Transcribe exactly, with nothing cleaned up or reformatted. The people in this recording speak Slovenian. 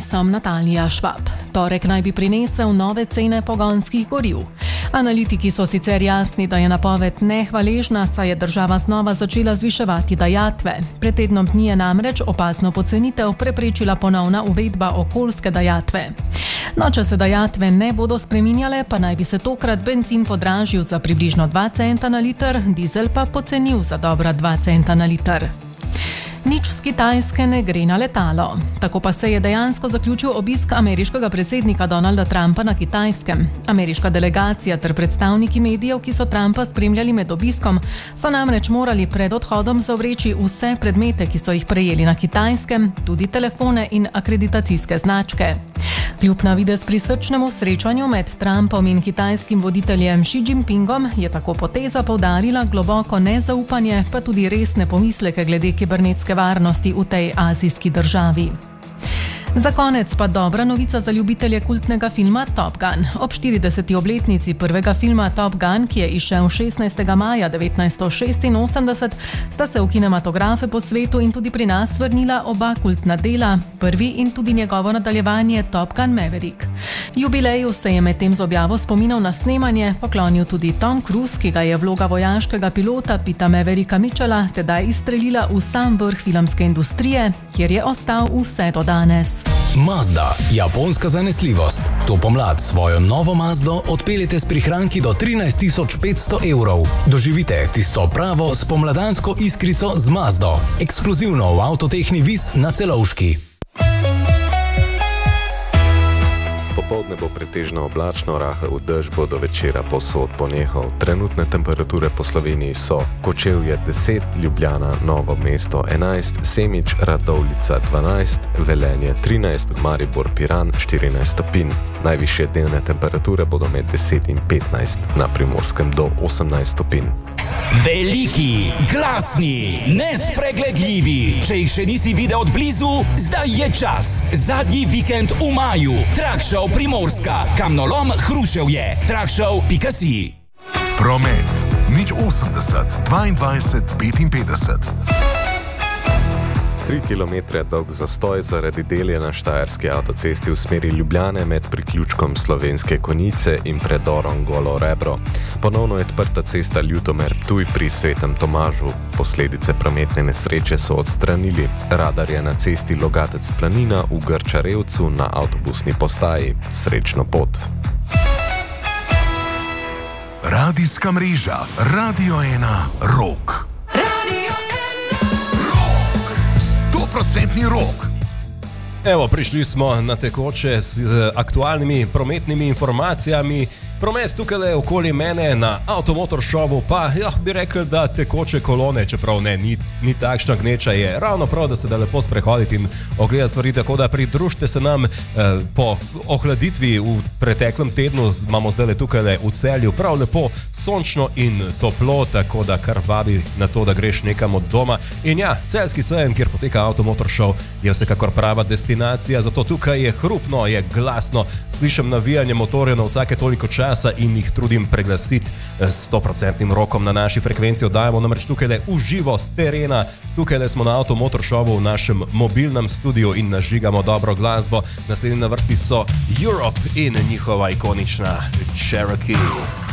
sem Natalija Švab. Torek naj bi prinesel nove cene pogonskih goriv. Analitiki so sicer jasni, da je napoved nehvaležna, saj je država znova začela zviševati dajatve. Pred tednom dni je namreč opazno pocenitev preprečila ponovna uvedba okoljske dajatve. No, če se dajatve ne bodo spreminjale, pa naj bi se tokrat bencin podražil za približno dva centa na liter, dizel pa pocenil za dobra dva centa na liter. Nič z Kitajske ne gre na letalo. Tako pa se je dejansko zaključil obisk ameriškega predsednika Donalda Trumpa na Kitajskem. Ameriška delegacija ter predstavniki medijev, ki so Trumpa spremljali med obiskom, so namreč morali pred odhodom zavreči vse predmete, ki so jih prejeli na Kitajskem, tudi telefone in akreditacijske značke. Kljub na videz prisrčnemu srečanju med Trumpom in kitajskim voditeljem Xi Jinpingom je tako poteza poudarila globoko nezaupanje, pa tudi resne pomisleke glede kibernetske varnosti v tej azijski državi. Za konec pa dobra novica za ljubitelje kultnega filma Top Gun. Ob štirideseti obletnici prvega filma Top Gun, ki je izšel šestnajstega maja devetnajststo šestinosemdeset, sta se v kinematografe po svetu in tudi pri nas vrnila oba kultna dela, prvi in tudi njegovo nadaljevanje Top Gun Maverick. Jubileju se je medtem z objavo spominov na snemanje poklonil tudi Tom Cruise, ki ga je vloga vojaškega pilota Pita Mavericka Mitchella tedaj izstrelila v sam vrh filmske industrije, kjer je ostal vse do danes. Mazda, japonska zanesljivost. To pomlad svojo novo Mazdo odpeljete s prihranki do trinajst tisoč petsto evrov. Doživite tisto pravo spomladansko iskrico z Mazdo. Ekskluzivno v Avtotehni Vis na Celovški. Popoldne bo pretežno oblačno, rahel dež bo do večera povsod ponehal. Trenutne temperature po Sloveniji so: Kočevje deset, Ljubljana, Novo mesto enajst, Semič, Radovljica dvanajst, Velenje trinajst, Maribor, Piran štirinajst stopinj. Najvišje dnevne temperature bodo med deset in petnajst, na Primorskem do osemnajst stopinj. Veliki, glasni, nespregledljivi. Če jih še nisi videl od blizu, zdaj je čas. Zadnji vikend v maju. Truck Show Primorska, kamnolom Hruševje. truck show pika si. Promet nič osemdeset dvaindvajset petinpetdeset. Tri kilometre dolg zastoj zaradi delja na štajerski avtocesti v smeri Ljubljane med priključkom Slovenske Konjice in predorom Golo Rebro. Ponovno je odprta cesta Ljutomer-Ptuj pri Svetem Tomažu. Posledice prometne nesreče so odstranili. Radar je na cesti Logatec-Planina v Grčarevcu na avtobusni postaji. Srečno pot! Radijska mreža Radio ena Rock. Procentni rok. Evo, prišli smo na tekoče z aktualnimi prometnimi informacijami. Promet tukaj okoli mene na Automotor Showu pa, ja, bi rekel, da tekoče kolone, čeprav ne, ni, ni takšna gneča, je ravno prav, da se da lepo sprehoditi in ogledati stvari, tako da pridružite se nam eh, po ohladitvi v preteklem tednu. Imamo zdaj tukaj v Celju prav lepo sončno in toplo, tako da kar vabi na to, da greš nekam od doma. In ja, celjski sejem, kjer poteka Automotor Show, je vsekakor prava destinacija, zato tukaj je hrupno, je glasno, slišim navijanje motorja na vsake toliko časa in jih trudim preglasiti s sto procentnim rokom na naši frekvenci. Oddajamo namreč tukaj le v živo z terena. Tukaj le smo na Automotor Showu v našem mobilnem studiu in nažigamo dobro glasbo. Naslednji na vrsti so Europe in njihova ikonična Cherokee.